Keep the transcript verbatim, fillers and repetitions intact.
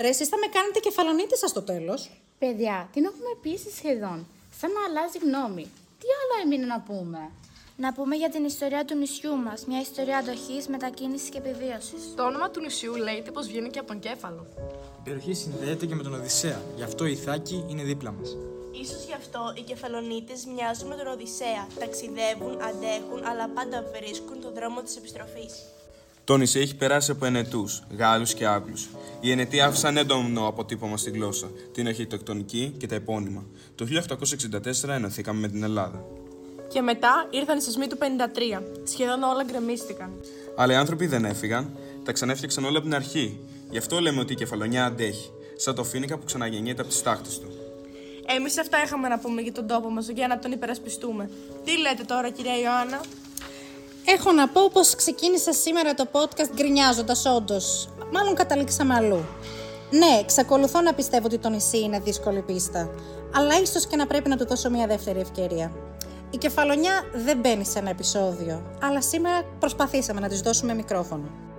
Ρε, εσείς θα με κάνετε κεφαλονίτησα στο τέλος. Παιδιά, την έχουμε πείσει σχεδόν. Σαν να αλλάζει γνώμη. Τι άλλο έμεινε να πούμε? Να πούμε για την ιστορία του νησιού μας. Μια ιστορία αντοχής, μετακίνησης και επιβίωσης. Το όνομα του νησιού λέγεται πως βγαίνει και από τον Κέφαλο. Η περιοχή συνδέεται και με τον Οδυσσέα, γι' αυτό η Ιθάκη είναι δίπλα μας. Ίσως γι' αυτό οι Κεφαλονίτες μοιάζουν με τον Οδυσσέα. Ταξιδεύουν, αντέχουν, αλλά πάντα βρίσκουν τον δρόμο της επιστροφής. Το νησί έχει περάσει από Ενετούς, Γάλλους και Άγγλους. Οι Ενετοί άφησαν έντονο αποτύπωμα στη γλώσσα, την αρχιτεκτονική και τα επώνυμα. Το χίλια οκτακόσια εξήντα τέσσερα ενωθήκαμε με την Ελλάδα. Και μετά ήρθαν οι σεισμοί του πενήντα τρία. Σχεδόν όλα γκρεμίστηκαν. Αλλά οι άνθρωποι δεν έφυγαν, τα ξανέφτιαξαν όλα από την αρχή. Γι' αυτό λέμε ότι η Κεφαλονιά αντέχει, σαν το φοίνικα που ξαναγεννιέται από τις τάχτες του. Εμείς αυτά είχαμε να πούμε για τον τόπο μας για να τον υπερασπιστούμε. Τι λέτε τώρα, κυρία Ιωάννα? Έχω να πω πως ξεκίνησα σήμερα το podcast γκρινιάζοντας όντως. Μάλλον καταλήξαμε αλλού. Ναι, εξακολουθώ να πιστεύω ότι το νησί είναι δύσκολη πίστα. Αλλά ίσως και να πρέπει να του δώσω μια δεύτερη ευκαιρία. Η Κεφαλονιά δεν μπαίνει σε ένα επεισόδιο, αλλά σήμερα προσπαθήσαμε να της δώσουμε μικρόφωνο.